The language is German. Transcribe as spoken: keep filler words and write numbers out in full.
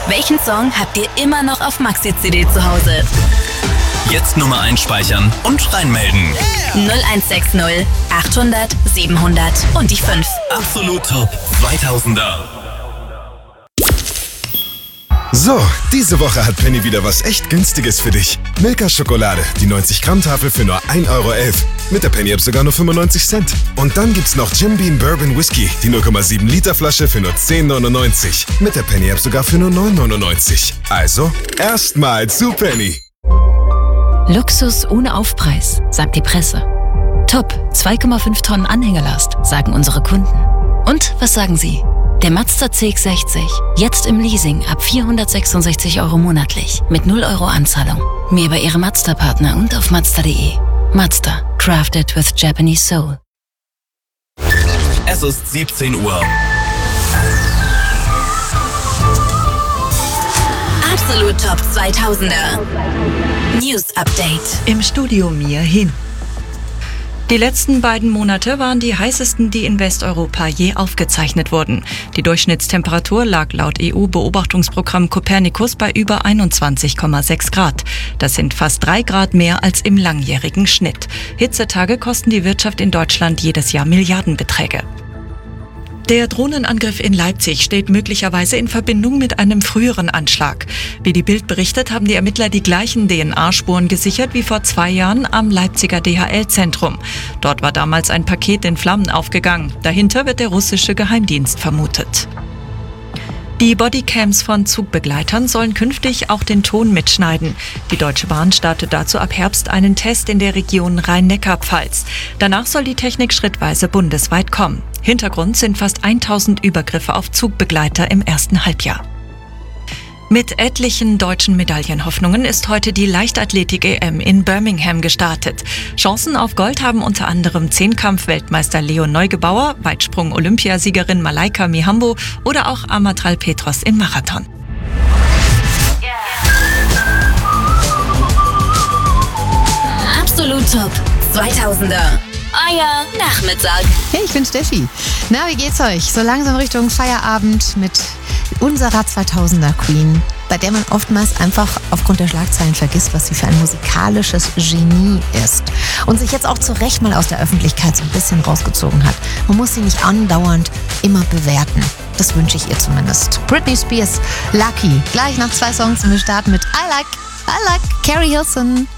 Welchen Song habt ihr immer noch auf Maxi-C D zu Hause? Jetzt Nummer einspeichern und reinmelden. null eins sechs null achthundert siebenhundert und die fünf. Absolut Top zweitausender. So, diese Woche hat Penny wieder was echt Günstiges für dich. Milka-Schokolade, die neunzig Gramm Tafel für nur ein Euro elf. Mit der Penny-App sogar nur fünfundneunzig Cent. Und dann gibt's noch Jim Beam Bourbon Whisky, die null Komma sieben Liter Flasche für nur zehn neunundneunzig. Mit der Penny-App sogar für nur neun neunundneunzig. Also, erstmal zu Penny. Luxus ohne Aufpreis, sagt die Presse. Top, zwei Komma fünf Tonnen Anhängelast, sagen unsere Kunden. Und was sagen Sie? Der Mazda C X sechzig, jetzt im Leasing ab vierhundertsechsundsechzig Euro monatlich, mit null Euro Anzahlung. Mehr bei Ihrem Mazda-Partner und auf mazda punkt de. Mazda, crafted with Japanese soul. Es ist siebzehn Uhr. Absolut Top zweitausender. News Update. Im Studio Mia Hin. Die letzten beiden Monate waren die heißesten, die in Westeuropa je aufgezeichnet wurden. Die Durchschnittstemperatur lag laut E U-Beobachtungsprogramm Copernicus bei über einundzwanzig Komma sechs Grad. Das sind fast drei Grad mehr als im langjährigen Schnitt. Hitzetage kosten die Wirtschaft in Deutschland jedes Jahr Milliardenbeträge. Der Drohnenangriff in Leipzig steht möglicherweise in Verbindung mit einem früheren Anschlag. Wie die Bild berichtet, haben die Ermittler die gleichen D N A-Spuren gesichert wie vor zwei Jahren am Leipziger D H L-Zentrum. Dort war damals ein Paket in Flammen aufgegangen. Dahinter wird der russische Geheimdienst vermutet. Die Bodycams von Zugbegleitern sollen künftig auch den Ton mitschneiden. Die Deutsche Bahn startet dazu ab Herbst einen Test in der Region Rhein-Neckar-Pfalz. Danach soll die Technik schrittweise bundesweit kommen. Hintergrund sind fast tausend Übergriffe auf Zugbegleiter im ersten Halbjahr. Mit etlichen deutschen Medaillenhoffnungen ist heute die Leichtathletik-E M in Birmingham gestartet. Chancen auf Gold haben unter anderem Zehnkampf-Weltmeister Leon Neugebauer, Weitsprung-Olympiasiegerin Malaika Mihambo oder auch Amatral Petros im Marathon. Absolut Top zweitausender. Euer Nachmittag. Hey, ich bin Steffi. Na, wie geht's euch? So langsam Richtung Feierabend mit unserer zweitausender Queen, bei der man oftmals einfach aufgrund der Schlagzeilen vergisst, was sie für ein musikalisches Genie ist. Und sich jetzt auch zu Recht mal aus der Öffentlichkeit so ein bisschen rausgezogen hat. Man muss sie nicht andauernd immer bewerten. Das wünsche ich ihr zumindest. Britney Spears, Lucky. Gleich nach zwei Songs und wir starten mit I Like, I Like, Carrie Hilson.